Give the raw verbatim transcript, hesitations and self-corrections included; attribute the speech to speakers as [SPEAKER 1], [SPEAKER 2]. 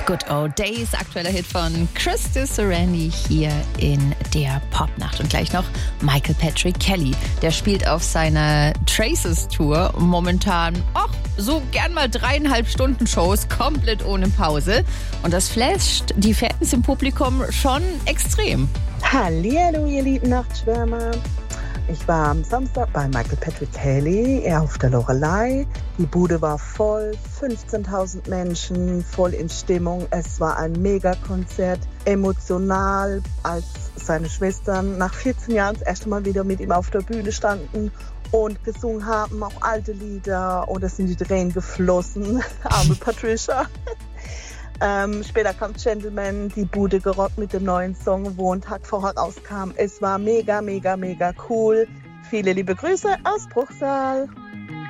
[SPEAKER 1] Good Old Days, aktueller Hit von Christy Sarandi hier in der Popnacht. Und gleich noch Michael Patrick Kelly. Der spielt auf seiner Traces-Tour momentan auch so gern mal dreieinhalb Stunden Shows, komplett ohne Pause. Und das flasht die Fans im Publikum schon extrem.
[SPEAKER 2] Hallihallo, ihr lieben Nachtschwärmer. Ich war am Samstag bei Michael Patrick Kelly, er auf der Loreley. Die Bude war voll, fünfzehntausend Menschen, voll in Stimmung. Es war ein Megakonzert, emotional, als seine Schwestern nach vierzehn Jahren das erste Mal wieder mit ihm auf der Bühne standen und gesungen haben, auch alte Lieder. Und es sind die Tränen geflossen, arme Patricia. Ähm, später kam Gentleman, die Bude gerockt mit dem neuen Song, wo ein Tag vorher rauskam. Es war mega, mega, mega cool. Viele liebe Grüße aus Bruchsal.